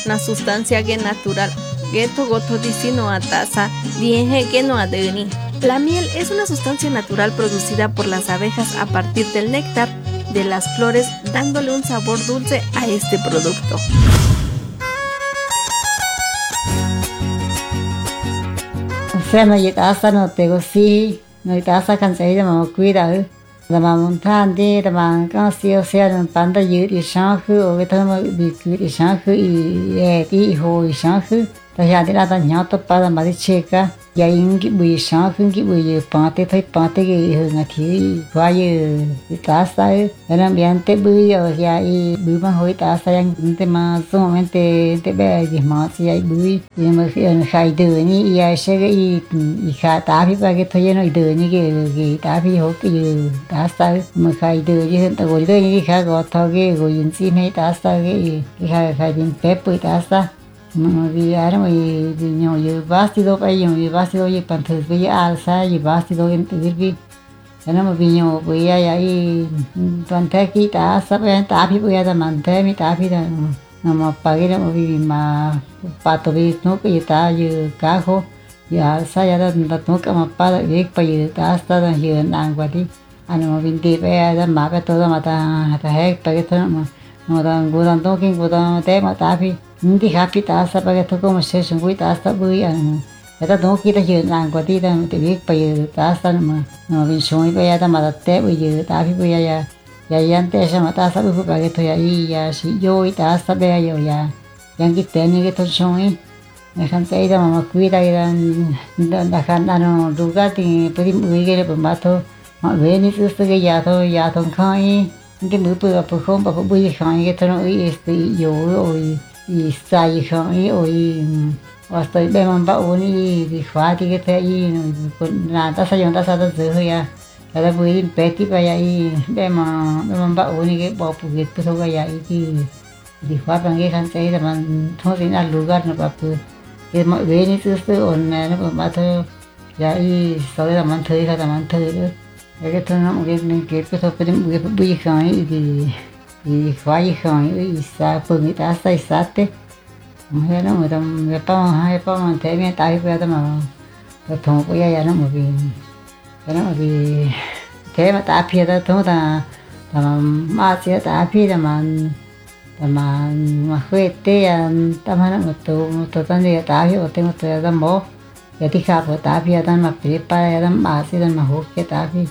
una sustancia que natural, que togoto dicino a taza, dieje que no adeni. La miel es una sustancia natural producida por las abejas a partir del néctar de las flores, dándole un sabor dulce a este producto. Sana y taza no tengo sí, no taza cansé de mamá cuidar. La mamá montante, la mamá casi o sea en panda y shanhu o que todo y shanhu y ho y shanhu. Ta ya de la ta nyato para más chica. Ya ingi bui shanhu ingi bui pate thoi pate que ngati vaya taza el ambiente bui o sea y bui más hoy taza yang tema sumamente te ve y más y bui y me khai de ni y se que y kha ta phi pa que thoi no de ni que ta phi ho que taza me khai de y ta go de ni kha go tho que go yin si nei taza que kha din pe pui taza no vi ahora me niño yo vestido para yo vestido y pantalón y alza y vestido en tuvirvi ahora me vino voy a y tante kita sabe tapi voy a mante mi tapi da no me pagué no vi ma pato vi no que está yo cajo y alza ya da no que me paga y para yo hasta da yo en guati ano me vindi ve da ma que todo mata hasta he para que todo no da gudan tokin gudan tema tapi hindi happy taasa pag ito ko masesyon ko taasa buhay ito dong kita yun lang ko dito tibig pa yun taasa naman vinsyon pa yata matate buhay tapi buhay ya yan tesa matasa buhay pag ito ya iya si yo taasa ba yo ya yan kita niya ito siyong nakan sa ito mamakwita yan nakan ano lugar ting pwede buhay kaya pamato mabeni gusto kaya yatong kaya hindi mo pa kung pa buhay kaya ito no yo y sai không y ôi hasta bên mình bảo ni thì khóa thì cái thế y là ta sử dụng ta sao ta giữ thôi à là với bé tí bây giờ y bên mình bảo ni cái bảo phụ việc thôi cái ya thì khóa bằng cái khăn giấy là mình thôi thì là lugar nó bảo cái mọi người ni cứ ổn này nó bảo thôi ya y sau đó là mình thấy là mình thấy nữa cái thôi nó một cái thôi cái bây giờ y khóa y không y sa phương người ta say sát thế thế nó người ta người ta hai bao mình thấy mình tay bây giờ mà thùng bây giờ nó một vì thế mà ta phía đó thôi là mà chỉ ta phía mà khuê tê ta mà nó một tổ tan đi ta phía một tổ ta mỏ cái thì khác với ta phía ta mà phía pa ta mà chỉ ta mà hút cái ta phía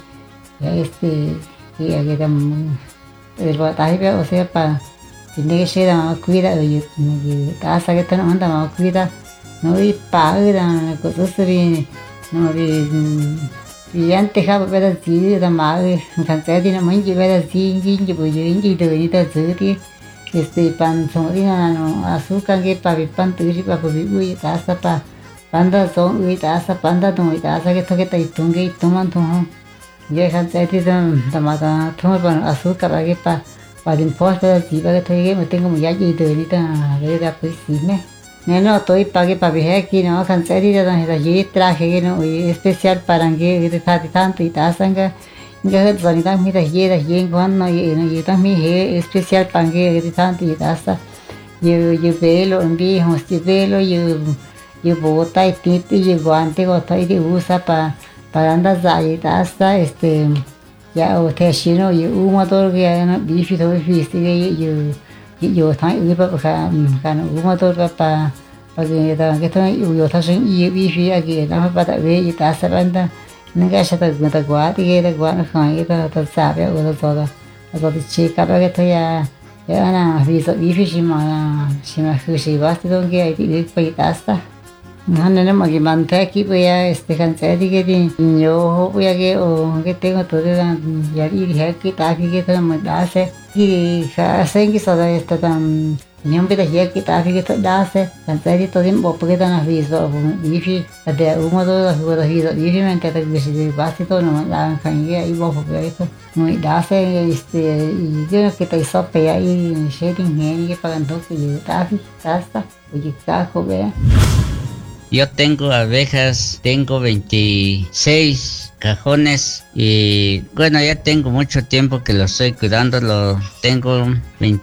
cái tâm el batalla o sea para tiene que ser a cuida y ta sa que no anda ma cuida no y pa era cosas así no y antes ha ver así da ma kan se tiene muy que ver así y pues yo y de ta sí pan son y no azúcar que para pan tu y para uy ta sa pa panda son uy ta sa panda no y ta sa que toque ta y toman ये खान चाहती तो टमाटर थोड़ा पर azúcar आगे pa import पर जीवा के थोड़ी के मतलब मुझे याद ही दे दी तो ये तो कोई सीन है नैनो तो ये पागे pa भी है कि ना खान चाहती तो ये traje que no ये especial para que ये था tanto y ta sanga ये तो नहीं था मेरा ये igual no ये तो मैं है especial para que ये tanto y ta sa ये pelo en viejo este pelo ये bota y tinte y guante को तो ये usa para andar ahí hasta ya o te chino y uno todo que no bifi todo bifi yo thay uy pa ka no uno todo pa que to yo ta sin y bifi aquí la pa ta ve y ta sa banda nunca se ta gua ti que gua no khai ta sabe o todo todo chica pa que to ya na bifi si ma si basta don que hay pa y hasta Nana na magimante aquí voy a cansé de que yo voy a que tengo todo ya dije que está aquí que todo me hace y hacen que todo esto tan niño me decía que está aquí que todo hace cansé de todo tiempo porque tan aviso dije de uno dos jugadores dije me enteré que si basta todo no la cañía y vos porque esto muy hace y yo no que te hizo pea y shading y pagando que yo está aquí hasta oye cajo vea Yo tengo abejas, tengo 26 cajones y bueno, ya tengo mucho tiempo que lo estoy cuidando, tengo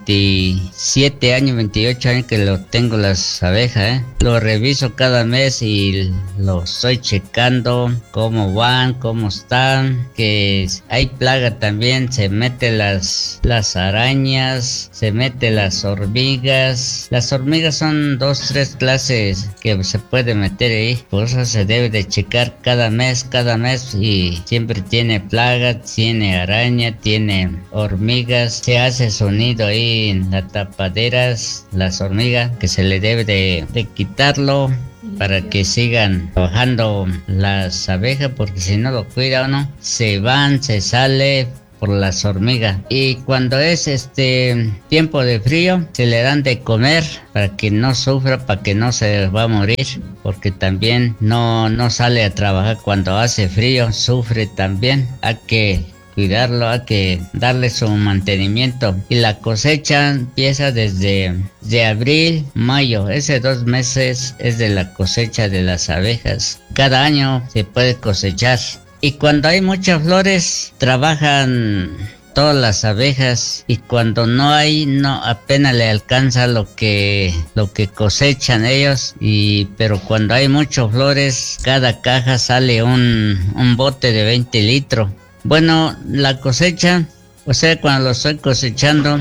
27 años, 28 años que lo tengo las abejas, Lo reviso cada mes y lo estoy checando cómo van, cómo están, que hay plaga también, se mete las arañas, se mete las hormigas. Las hormigas son 2-3 clases que se puede meter ahí, por eso se debe de checar cada mes y siempre tiene plaga, tiene araña, tiene hormigas, se hace sonido ahí en las tapaderas, las hormigas, que se le debe de quitarlo para que sigan trabajando las abejas, porque si no lo cuida uno, se sale por las hormigas. Y cuando es tiempo de frío, se le dan de comer para que no sufra, para que no se va a morir, porque también no sale a trabajar cuando hace frío, sufre también. Hay que cuidarlo, hay que darle su mantenimiento. Y la cosecha empieza desde abril, mayo. Ese 2 meses es de la cosecha de las abejas. Cada año se puede cosechar. Y cuando hay muchas flores, trabajan todas las abejas, y cuando no hay, apenas le alcanza lo que cosechan ellos. Pero cuando hay muchas flores, cada caja sale un bote de 20 litros. Bueno, la cosecha, o sea, cuando lo estoy cosechando,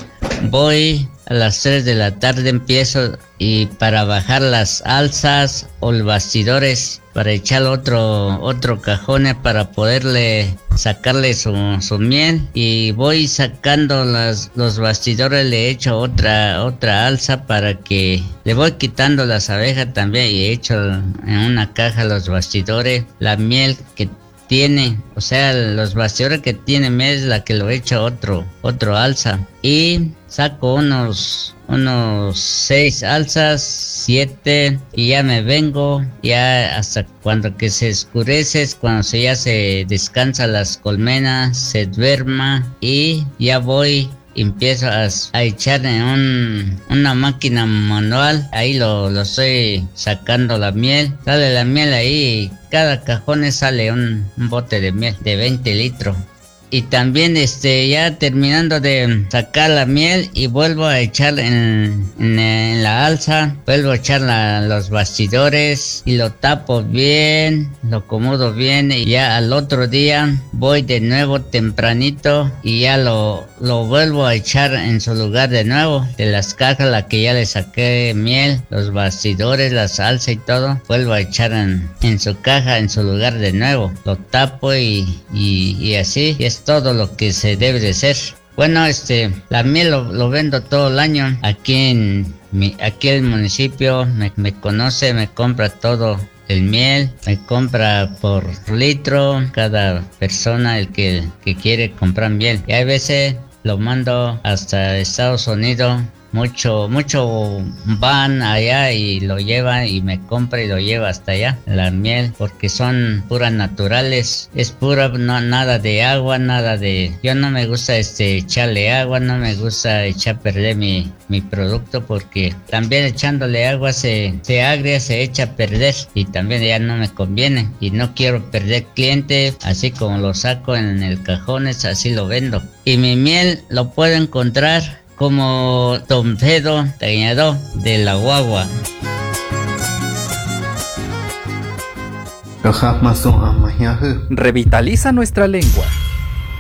voy a las 3 de la tarde, empiezo, y para bajar las alzas o los bastidores, para echar otro cajón para poderle sacarle su miel, y voy sacando los bastidores, le echo otra alza para que le voy quitando las abejas también, y echo en una caja los bastidores, la miel que tiene, o sea, los bastidores que tiene miel es la que lo echo otro alza, y saco unos 6 alzas, 7, y ya me vengo, ya hasta cuando que se oscurece, es cuando ya se descansa las colmenas, se duerma, y ya empiezo a echar en una máquina manual. Ahí lo estoy sacando la miel, sale la miel ahí, cada cajón sale un bote de miel de 20 litros. Y también ya terminando de sacar la miel, y vuelvo a echar en la alza, vuelvo a echar los bastidores y lo tapo bien, lo acomodo bien, y ya al otro día voy de nuevo tempranito y ya lo vuelvo a echar en su lugar de nuevo, de las cajas la que ya le saqué miel, los bastidores, la salsa y todo, vuelvo a echar en su caja, en su lugar de nuevo, lo tapo y así, y es todo lo que se debe de hacer. Bueno, la miel lo vendo todo el año. Aquí el municipio me conoce, me compra todo el miel, me compra por litro cada persona el que quiere comprar miel. Y a veces lo mando hasta Estados Unidos. Mucho van allá y lo llevan, y me compra y lo lleva hasta allá, la miel, porque son puras naturales, es pura, no, nada de agua, yo no me gusta echarle agua, no me gusta echar a perder mi producto, porque también echándole agua se agria, se echa a perder, y también ya no me conviene, y no quiero perder cliente, así como lo saco en el cajón, así lo vendo. Y mi miel lo puedo encontrar como Don Pedro Tañado de la Guagua. Revitaliza nuestra lengua.